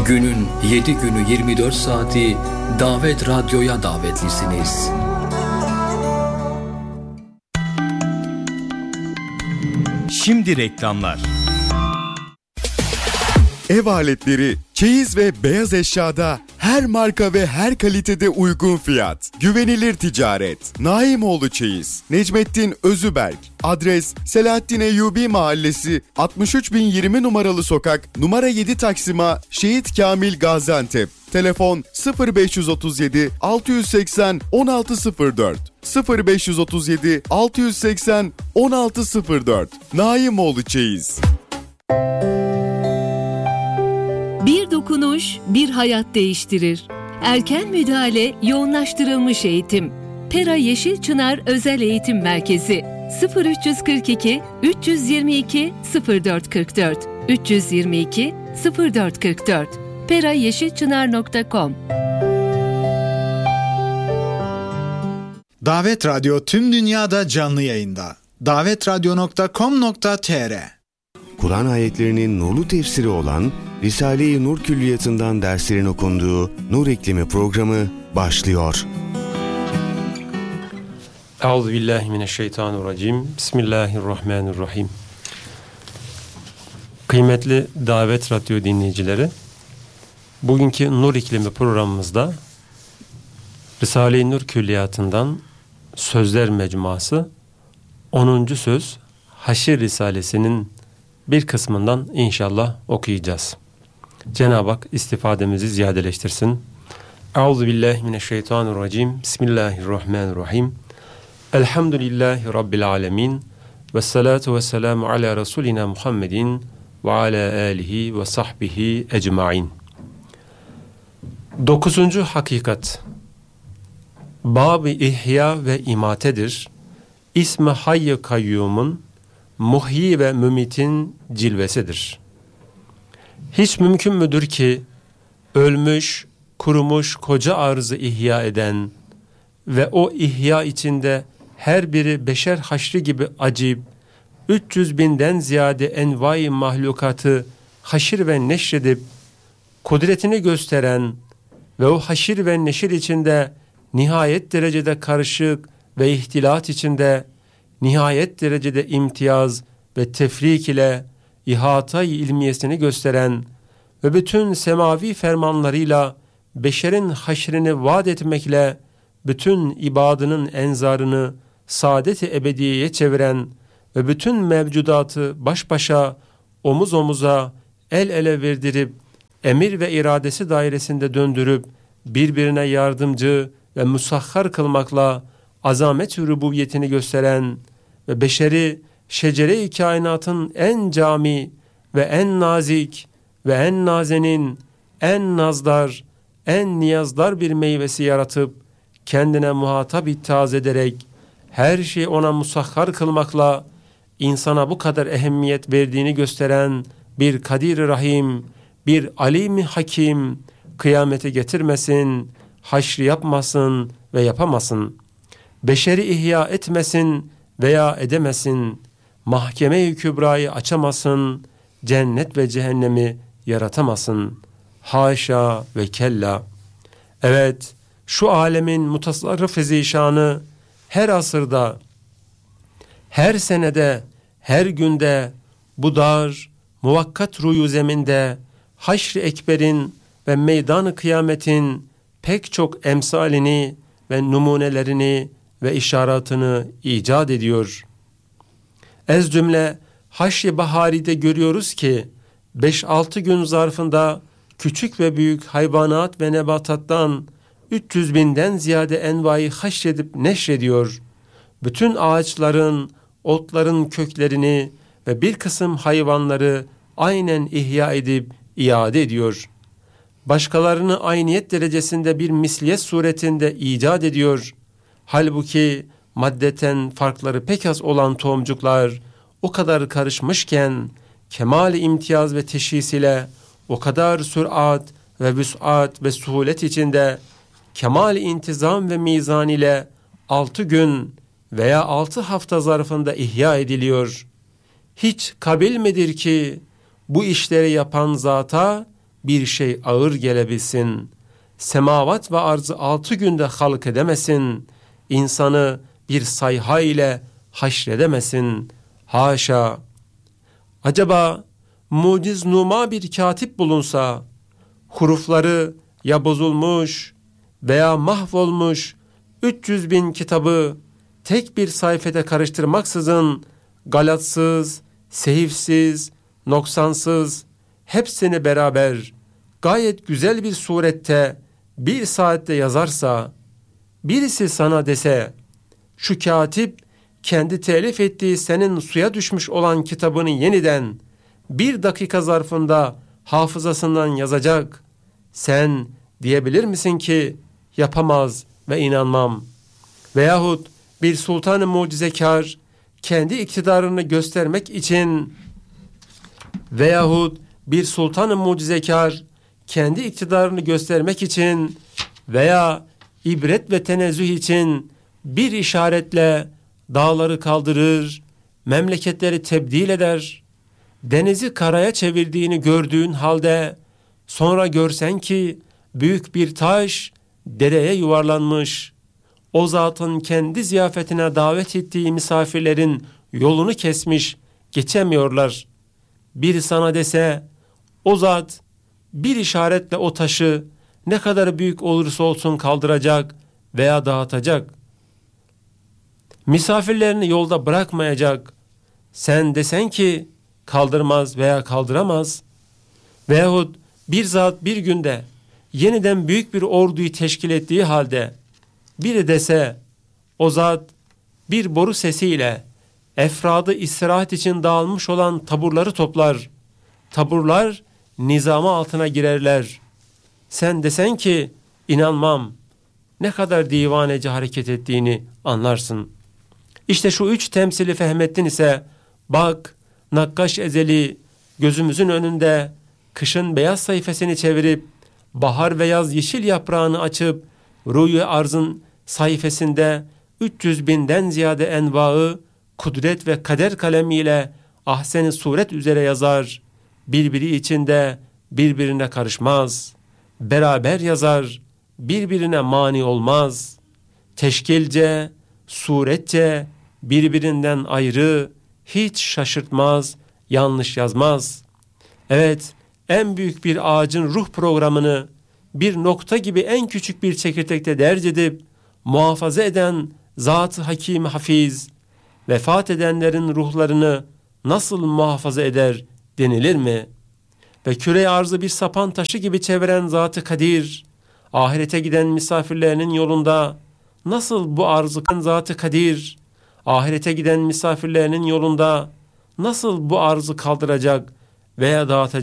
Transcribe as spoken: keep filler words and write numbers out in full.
Günün yedi günü yirmi dört saati Davet Radyo'ya davetlisiniz. Şimdi reklamlar. Ev aletleri, çeyiz ve beyaz eşyada her marka ve her kalitede uygun fiyat. Güvenilir ticaret. Naimoğlu Çeyiz. Necmettin Özüberk. Adres Selahattin Eyyubi Mahallesi, altmış üç bin yirmi numaralı sokak, numara yedi Taksim'a, Şehit Kamil Gaziantep. Telefon sıfır beş otuz yedi altı yüz seksen on altı sıfır dört sıfır beş otuz yedi altı yüz seksen on altı sıfır dört. Naimoğlu Çeyiz. Bir dokunuş, bir hayat değiştirir. Erken müdahale, yoğunlaştırılmış eğitim. Pera Yeşilçınar Özel Eğitim Merkezi sıfır üç kırk iki üç yüz yirmi iki sıfır dört kırk dört üç yüz yirmi iki sıfır dört kırk dört pera yeşilçınar nokta com. Davet Radyo tüm dünyada canlı yayında. davet radyo nokta com nokta tr. Kur'an ayetlerinin nurlu tefsiri olan Risale-i Nur Külliyatı'ndan derslerin okunduğu Nur İklimi programı başlıyor. Euzubillahimineşşeytanirracim. Bismillahirrahmanirrahim. Kıymetli Davet Radyo dinleyicileri, bugünkü Nur İklimi programımızda Risale-i Nur Külliyatı'ndan Sözler Mecmuası onuncu söz Haşr Risalesi'nin bir kısmından inşallah okuyacağız. Cenab-ı Hak istifademizi ziyadeleştirsin. Euzubillahimineşşeytanirracim. Bismillahirrahmanirrahim. Elhamdülillahi Rabbil alemin. Vessalatu vesselamu ala Resulina Muhammedin ve ala alihi ve sahbihi ecmain. Dokuzuncu hakikat. Bab-ı İhya ve İmatedir. İsmi Hayy-i Kayyum'un muhyi ve mümitin cilvesidir. Hiç mümkün müdür ki ölmüş, kurumuş koca arzı ihya eden ve o ihya içinde her biri beşer haşri gibi acib, üç yüz binden ziyade envai mahlukatı haşir ve neşredip kudretini gösteren ve o haşir ve neşir içinde nihayet derecede karışık ve ihtilat içinde nihayet derecede imtiyaz ve tefrik ile ihata-i ilmiyesini gösteren ve bütün semavi fermanlarıyla beşerin haşrini vaat etmekle bütün ibadının enzarını saadet-i ebediyeye çeviren ve bütün mevcudatı baş başa, omuz omuza, el ele verdirip emir ve iradesi dairesinde döndürüp birbirine yardımcı ve musahhar kılmakla azamet-i rububiyetini gösteren ve beşeri şecere-i kainatın en cami ve en nazik ve en nazenin, en nazdar, en niyazdar bir meyvesi yaratıp kendine muhatap ittihaz ederek her şeyi ona musahhar kılmakla insana bu kadar ehemmiyet verdiğini gösteren bir Kadir-i Rahim, bir Alim-i Hakim kıyameti getirmesin, haşri yapmasın ve yapamasın. Beşeri ihya etmesin veya edemesin. Mahkeme-i Kübra'yı açamasın, cennet ve cehennemi yaratamasın. Haşa ve kella. Evet, şu alemin mutasarrıf-ı zişanı her asırda, her senede, her günde, bu dar, muvakkat ruyu zeminde, haşr-ı ekberin ve meydan-ı kıyametin pek çok emsalini ve numunelerini ve işaretini icat ediyor. Ez cümle Haşr-ı Bahari'de görüyoruz ki beş altı gün zarfında küçük ve büyük hayvanat ve nebatattan üç yüz binden ziyade envai haşredip neşrediyor. Bütün ağaçların, otların köklerini ve bir kısım hayvanları aynen ihya edip iade ediyor. Başkalarını ayniyet derecesinde bir misliyet suretinde icat ediyor. Halbuki maddeten farkları pek az olan tohumcuklar o kadar karışmışken kemal-i imtiyaz ve teşhis ile o kadar sürat ve vüs'at ve suhulet içinde kemal-i intizam ve mizan ile altı gün veya altı hafta zarfında ihya ediliyor. Hiç kabil midir ki bu işleri yapan zata bir şey ağır gelebilsin. Semavat ve arzı altı günde halk edemesin. İnsanı bir sayha ile haşredemesin. Haşa! Acaba muciz numa bir katip bulunsa, hurufları ya bozulmuş veya mahvolmuş üç yüz bin kitabı tek bir sayfada karıştırmaksızın galatsız, sehifsiz, noksansız hepsini beraber gayet güzel bir surette bir saatte yazarsa, birisi sana dese, şu katip kendi telif ettiği senin suya düşmüş olan kitabını yeniden bir dakika zarfında hafızasından yazacak, sen diyebilir misin ki yapamaz ve inanmam? Veyahut bir sultan-ı mucizekar kendi iktidarını göstermek için veyahut bir sultan-ı mucizekar kendi iktidarını göstermek için veya ibret ve tenezzüh için bir işaretle dağları kaldırır, memleketleri tebdil eder, denizi karaya çevirdiğini gördüğün halde sonra görsen ki büyük bir taş dereye yuvarlanmış, o zatın kendi ziyafetine davet ettiği misafirlerin yolunu kesmiş, geçemiyorlar. Biri sana dese, o zat bir işaretle o taşı ne kadar büyük olursa olsun kaldıracak veya dağıtacak. Misafirlerini yolda bırakmayacak. Sen desen ki kaldırmaz veya kaldıramaz. Veyahut bir zat bir günde yeniden büyük bir orduyu teşkil ettiği halde biri dese, o zat bir boru sesiyle efradı istirahat için dağılmış olan taburları toplar. Taburlar nizama altına girerler. Sen desen ki inanmam, ne kadar divanece hareket ettiğini anlarsın. İşte şu üç temsili Fehmettin ise bak, nakkaş ezeli gözümüzün önünde kışın beyaz sayfasını çevirip bahar ve yaz yeşil yaprağını açıp ruh-u arzın sayfasında üç yüz binden ziyade envaı kudret ve kader kalemiyle ahsen-i suret üzere yazar. Birbiri içinde birbirine karışmaz. Beraber yazar, birbirine mani olmaz. Teşkilce, suretçe birbirinden ayrı, hiç şaşırtmaz, yanlış yazmaz. Evet, en büyük bir ağacın ruh programını bir nokta gibi en küçük bir çekirdekte derc edip muhafaza eden Zat-ı Hakim Hafiz, vefat edenlerin ruhlarını nasıl muhafaza eder denilir mi? Ve küre arzı bir sapan taşı gibi çeviren Zat-ı Kadir, ahirete giden misafirlerinin yolunda nasıl bu arzı Zat-ı Kadir, ahirete giden misafirlerinin yolunda nasıl bu arzı kaldıracak veya dağıtacak?